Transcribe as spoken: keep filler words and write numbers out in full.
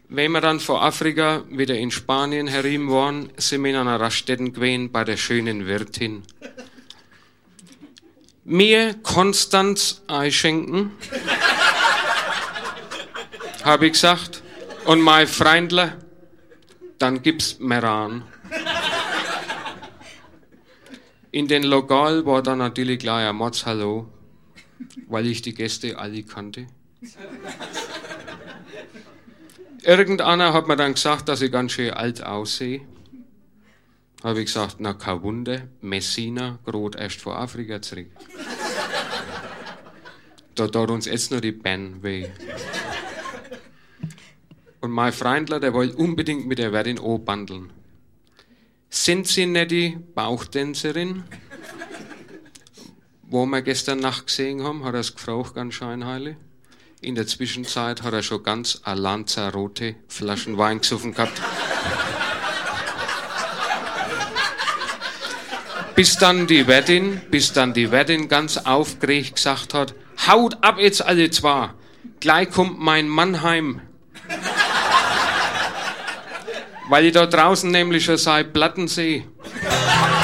Wenn wir dann vor Afrika wieder in Spanien herim waren, sind wir in einer Raststätte gewesen bei der schönen Wirtin. Mir Konstanz einschenken, habe ich gesagt, und mein Freundler, dann gib's Meran. In den Lokal war dann natürlich gleich ein Mordshallo, weil ich die Gäste alle kannte. Irgendeiner hat mir dann gesagt, dass ich ganz schön alt aussehe. Habe ich gesagt, na kein Wunder, Messina, gerade erst vor Afrika zurück. Da tut uns jetzt nur die Beine weh. Und mein Freundler, der wollte unbedingt mit der Wirtin anbandeln. Sind Sie nicht die Bauchtänzerin? Wo wir gestern Nacht gesehen haben, hat er es gefragt, ganz scheinheilig. In der Zwischenzeit hat er schon ganz eine Lanzarote Flaschen Wein gesoffen gehabt. Bis dann die Wirtin, bis dann die Wirtin ganz aufgeregt gesagt hat, haut ab jetzt alle zwei, gleich kommt mein Mann heim. Weil ich da draußen nämlich schon seine Platten sehe.